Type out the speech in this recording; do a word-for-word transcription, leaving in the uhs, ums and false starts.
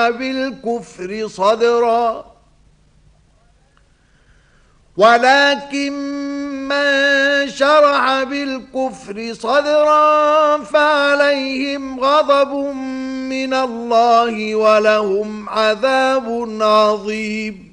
بالكفر صدرا ولكن من شرح بالكفر صدرا فعليهم غضب من الله ولهم عذاب عظيم